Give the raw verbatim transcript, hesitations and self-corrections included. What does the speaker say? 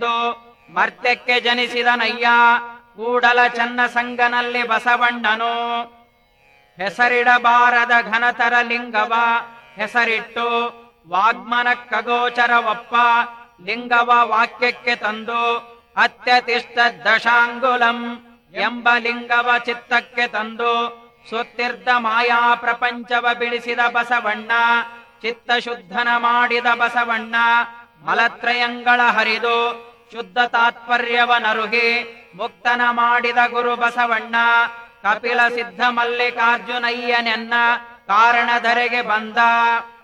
ಮರ್ತ್ಯಕ್ಕೆ ಜನಿಸಿದನಯ್ಯ ಕೂಡಲ ಚನ್ನಸಂಗನಲ್ಲಿ ಬಸವಣ್ಣನು. ಹೆಸರಿಡಬಾರದ ಘನತರ ಲಿಂಗವ ಹೆಸರಿಟ್ಟು ವಾಗ್ಮನ ಖಗೋಚರವಪ್ಪ ಲಿಂಗವ ವಾಕ್ಯಕ್ಕೆ ತಂದು ಅತ್ಯತಿಷ್ಠ ದಶಾಂಗುಲಂ ಎಂಬ ಲಿಂಗವ ಚಿತ್ತಕ್ಕೆ ತಂದು ಸುತ್ತಿರ್ದ ಮಾಯಾ ಪ್ರಪಂಚವ ಬಿಡಿಸಿದ ಬಸವಣ್ಣ. ಚಿತ್ತ ಶುದ್ಧನ ಮಾಡಿದ ಬಸವಣ್ಣ ಮಲತ್ರಯಂಗಳ ಹರಿದು ಶುದ್ಧ ತಾತ್ಪರ್ಯವನರುಹಿ ಮುಕ್ತನ ಮಾಡಿದ ಗುರು ಬಸವಣ್ಣ. ಕಪಿಲ ಸಿದ್ಧ ಮಲ್ಲಿಕಾರ್ಜುನಯ್ಯನೆನ್ನ ಕಾರಣಧರೆಗೆ ಬಂದ.